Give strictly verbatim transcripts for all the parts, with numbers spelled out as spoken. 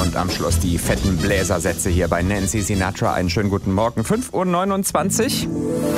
Und am Schluss die fetten Bläsersätze hier bei Nancy Sinatra. Einen schönen guten Morgen. fünf Uhr neunundzwanzig.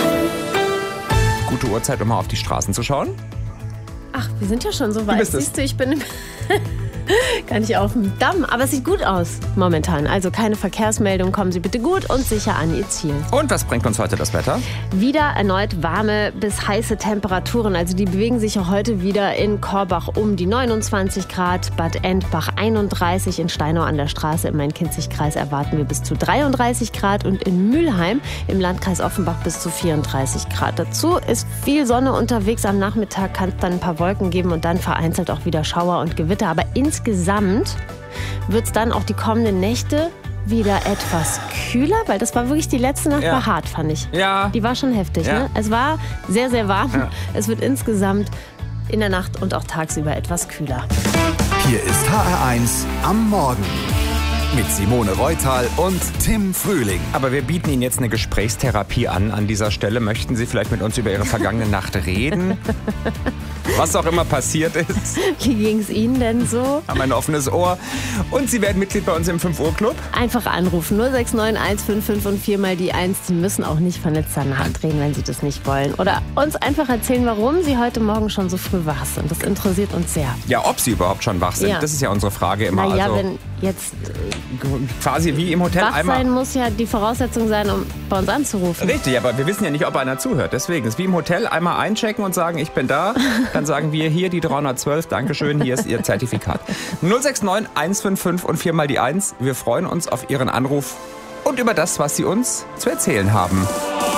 Gute Uhrzeit, um mal auf die Straßen zu schauen. Ach, wir sind ja schon so weit. Siehst du, ich bin im gar nicht auf dem Damm, aber es sieht gut aus momentan. Also keine Verkehrsmeldung, kommen Sie bitte gut und sicher an Ihr Ziel. Und was bringt uns heute das Wetter? Wieder erneut warme bis heiße Temperaturen. Also die bewegen sich auch heute wieder in Korbach um die neunundzwanzig Grad, Bad Endbach einunddreißig, in Steinau an der Straße im Main-Kinzig-Kreis erwarten wir bis zu dreiunddreißig Grad und in Mülheim im Landkreis Offenbach bis zu vierunddreißig Grad. Dazu ist viel Sonne unterwegs. Am Nachmittag kann es dann ein paar Wolken geben und dann vereinzelt auch wieder Schauer und Gewitter. Aber insgesamt Insgesamt wird es dann auch die kommenden Nächte wieder etwas kühler, weil das war wirklich die letzte Nacht Ja. war hart, fand ich. Ja. Die war schon heftig. Ja. Ne? Es war sehr, sehr warm. Ja. Es wird insgesamt in der Nacht und auch tagsüber etwas kühler. Hier ist H R eins am Morgen mit Simone Reutal und Tim Frühling. Aber wir bieten Ihnen jetzt eine Gesprächstherapie an. An dieser Stelle möchten Sie vielleicht mit uns über Ihre vergangene Nacht reden? Was auch immer passiert ist. Wie ging es Ihnen denn so? Haben ein offenes Ohr. Und Sie werden Mitglied bei uns im fünf Uhr Club. Einfach anrufen. null sechs neun eins fünf fünf und viermal die eins. Sie müssen auch nicht vernetzter nachdrehen, wenn Sie das nicht wollen. Oder uns einfach erzählen, warum Sie heute Morgen schon so früh wach sind. Das interessiert uns sehr. Ja, ob Sie überhaupt schon wach sind, Ja. das ist ja unsere Frage immer. Naja, also wenn jetzt quasi wie im Hotel wach einmal. sein muss ja die Voraussetzung sein, um bei uns anzurufen. Richtig, aber wir wissen ja nicht, ob einer zuhört. Deswegen ist wie im Hotel einmal einchecken und sagen, ich bin da. Dann sagen wir hier die dreihundertzwölf, Dankeschön, hier ist Ihr Zertifikat. null sechs neun eins fünf fünf und viermal die eins. Wir freuen uns auf Ihren Anruf und über das, was Sie uns zu erzählen haben.